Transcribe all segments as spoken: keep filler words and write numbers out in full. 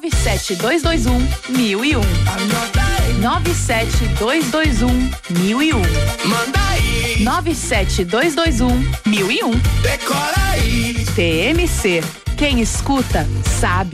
nove sete dois dois um, mil e um. nove sete dois dois um, mil e um. Manda aí. nove sete dois dois um, mil e um. Decora aí. T M C. Quem escuta, sabe.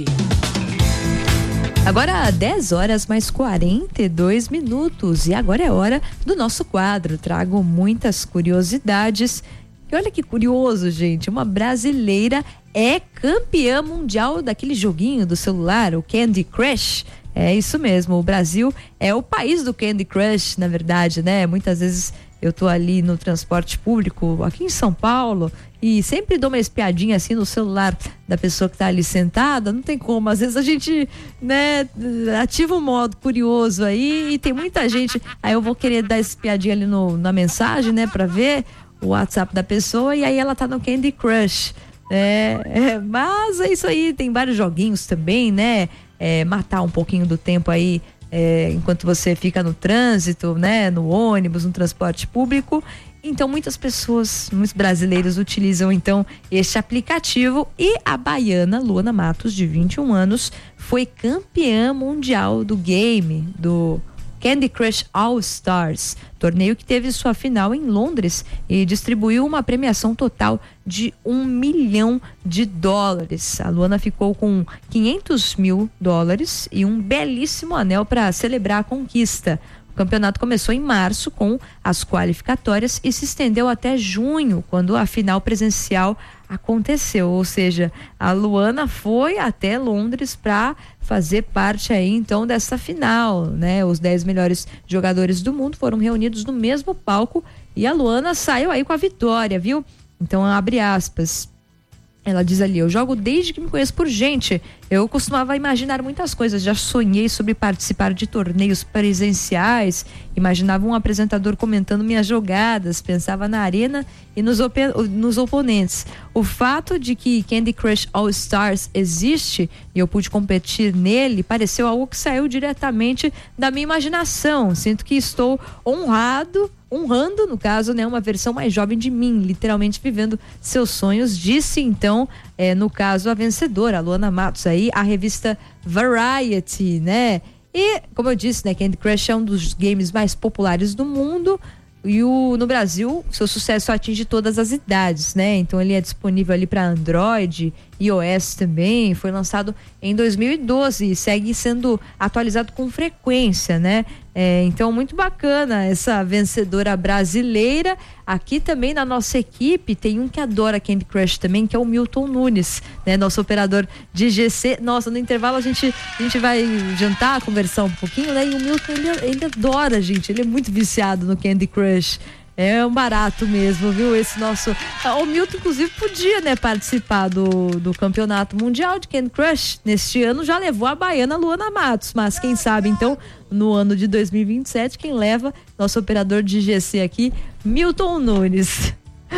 Agora dez horas mais quarenta e dois minutos e agora é hora do nosso quadro. Trago muitas curiosidades. E olha que curioso, gente, uma brasileira é campeã mundial daquele joguinho do celular, o Candy Crush. É isso mesmo, o Brasil é o país do Candy Crush, na verdade, né? Muitas vezes eu tô ali no transporte público, aqui em São Paulo, e sempre dou uma espiadinha assim no celular da pessoa que tá ali sentada, não tem como, às vezes a gente, né, ativa um modo curioso aí e tem muita gente, aí eu vou querer dar espiadinha ali no, na mensagem, né, pra ver o WhatsApp da pessoa e aí ela tá no Candy Crush, é, é, mas é isso aí, tem vários joguinhos também, né, é, matar um pouquinho do tempo aí, É, enquanto você fica no trânsito, né, no ônibus, no transporte público. Então muitas pessoas, muitos brasileiros utilizam então este aplicativo e a baiana Luana Matos, de vinte e um anos, foi campeã mundial do game, do Candy Crush All Stars, torneio que teve sua final em Londres e distribuiu uma premiação total de um milhão de dólares. A Luana ficou com quinhentos mil dólares e um belíssimo anel para celebrar a conquista. O campeonato começou em março com as qualificatórias e se estendeu até junho, quando a final presencial aconteceu, ou seja, a Luana foi até Londres para fazer parte aí então dessa final, né? Os dez melhores jogadores do mundo foram reunidos no mesmo palco e a Luana saiu aí com a vitória, viu? Então abre aspas. Ela diz ali, eu jogo desde que me conheço por gente. Eu costumava imaginar muitas coisas. Já sonhei sobre participar de torneios presenciais. Imaginava um apresentador comentando minhas jogadas. Pensava na arena e nos, op- nos oponentes. O fato de que Candy Crush All Stars existe e eu pude competir nele pareceu algo que saiu diretamente da minha imaginação. Sinto que estou honrado honrando, no caso, né, uma versão mais jovem de mim, literalmente vivendo seus sonhos, disse então, é, no caso, a vencedora, a Luana Matos, aí, a revista Variety, né? E, como eu disse, né, Candy Crush é um dos games mais populares do mundo e o, no Brasil, seu sucesso atinge todas as idades, né? Então ele é disponível ali para Android, iOS também, foi lançado em dois mil e doze e segue sendo atualizado com frequência, né? É, então muito bacana essa vencedora brasileira. Aqui também na nossa equipe tem um que adora Candy Crush também, que é o Milton Nunes, né? Nosso operador de G C. Nossa, no intervalo a gente, a gente vai jantar, conversar um pouquinho, né? E o Milton, ele, ele adora, gente, ele é muito viciado no Candy Crush. É um barato mesmo, viu? Esse nosso... O Milton, inclusive, podia, né, participar do, do campeonato mundial de Candy Crush. Neste ano já levou a baiana Luana Matos, mas quem sabe, então, no ano de dois mil e vinte e sete, quem leva, nosso operador de G C aqui, Milton Nunes.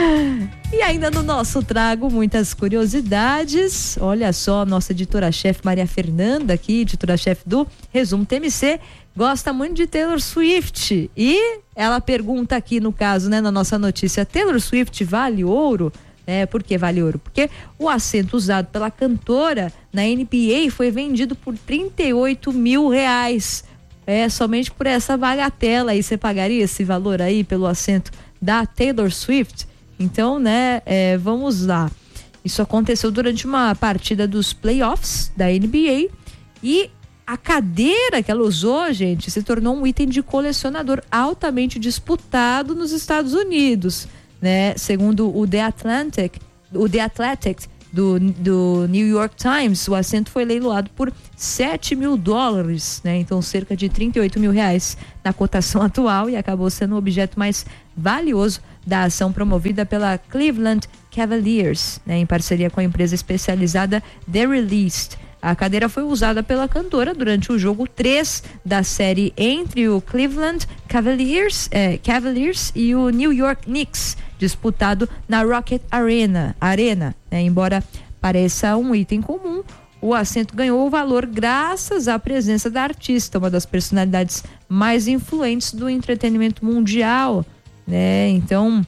E ainda no nosso trago muitas curiosidades. Olha só, nossa editora-chefe Maria Fernanda aqui, editora-chefe do Resumo T M C, gosta muito de Taylor Swift e ela pergunta aqui no caso, né, na nossa notícia, Taylor Swift vale ouro? É, por que vale ouro? Porque o assento usado pela cantora na N B A foi vendido por trinta e oito mil reais. É, somente por essa bagatela aí, você pagaria esse valor aí pelo assento da Taylor Swift? Então, né, é, vamos lá. Isso aconteceu durante uma partida dos playoffs da N B A e a cadeira que ela usou, gente, se tornou um item de colecionador altamente disputado nos Estados Unidos, né? Segundo o The Atlantic, o The Athletic do, do New York Times, o assento foi leiloado por sete mil dólares, né? Então cerca de trinta e oito mil reais na cotação atual e acabou sendo o objeto mais valioso da ação promovida pela Cleveland Cavaliers, né? Em parceria com a empresa especializada The Released. A cadeira foi usada pela cantora durante o jogo três da série entre o Cleveland Cavaliers, eh, Cavaliers e o New York Knicks, disputado na Rocket Arena. Arena, né? Embora pareça um item comum, o assento ganhou o valor graças à presença da artista, uma das personalidades mais influentes do entretenimento mundial, né? Então,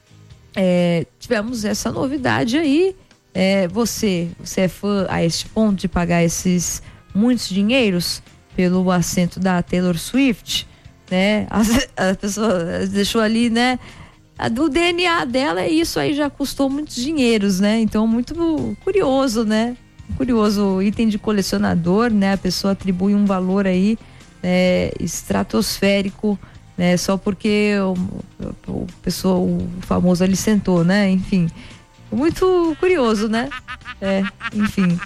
é, tivemos essa novidade aí. É, você, você é fã a este ponto de pagar esses muitos dinheiros pelo assento da Taylor Swift, né? A, a pessoa deixou ali, né? A do D N A dela, e isso aí já custou muitos dinheiros, né? Então, muito curioso, né? Curioso, item de colecionador, né? A pessoa atribui um valor aí é, estratosférico, né? Só porque o, o, pessoa, o famoso ali sentou, né? Enfim, muito curioso, né? É, enfim.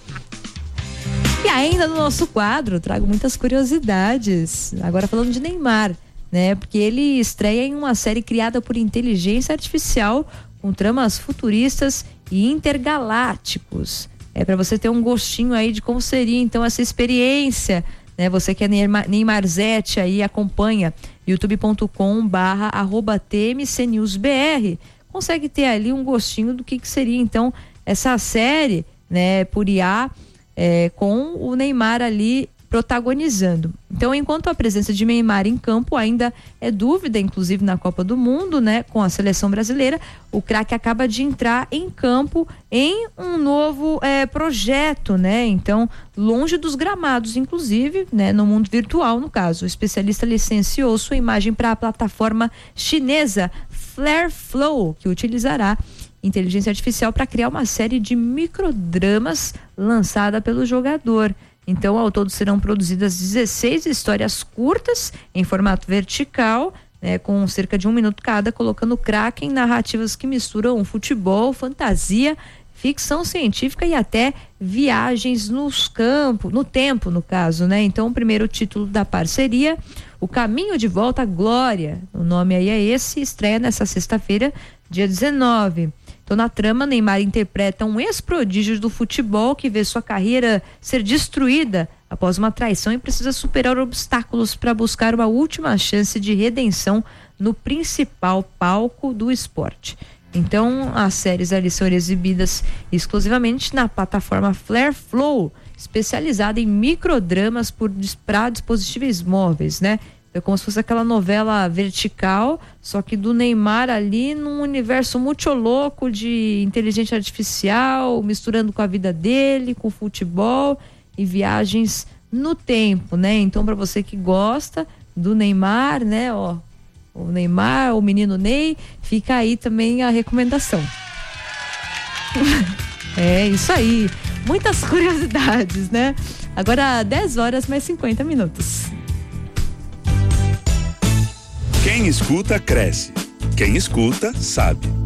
E ainda no nosso quadro, trago muitas curiosidades. Agora falando de Neymar, né? Porque ele estreia em uma série criada por inteligência artificial com tramas futuristas e intergalácticos. É para você ter um gostinho aí de como seria então essa experiência, né? Você que é Neymar, Neymarzete aí, acompanha youtube ponto com barra arroba T M C News B R, consegue ter ali um gostinho do que, que seria então essa série, né? Por I A, é, com o Neymar ali protagonizando. Então, enquanto a presença de Neymar em campo ainda é dúvida, inclusive na Copa do Mundo, né, com a seleção brasileira, o craque acaba de entrar em campo em um novo é, projeto, né? Então, longe dos gramados, inclusive, né, no mundo virtual, no caso. O especialista licenciou sua imagem para a plataforma chinesa Flare Flow, que utilizará inteligência artificial para criar uma série de microdramas lançada pelo jogador. Então, ao todo serão produzidas dezesseis histórias curtas em formato vertical, né, com cerca de um minuto cada, colocando craque em narrativas que misturam futebol, fantasia, ficção científica e até viagens nos campos, no tempo, no caso, né? Então, o primeiro título da parceria, O Caminho de Volta à Glória, o nome aí é esse, estreia nessa sexta-feira, dia dezenove. Então, na trama, Neymar interpreta um ex-prodígio do futebol que vê sua carreira ser destruída após uma traição e precisa superar obstáculos para buscar uma última chance de redenção no principal palco do esporte. Então, as séries ali são exibidas exclusivamente na plataforma Flare Flow, especializada em microdramas para dispositivos móveis, né? É como se fosse aquela novela vertical, só que do Neymar ali num universo muito louco de inteligência artificial, misturando com a vida dele, com futebol e viagens no tempo, né? Então, para você que gosta do Neymar, né, ó, o Neymar, o menino Ney, fica aí também a recomendação. É isso aí, muitas curiosidades, né? Agora dez horas mais cinquenta minutos. Quem escuta, cresce. Quem escuta, sabe.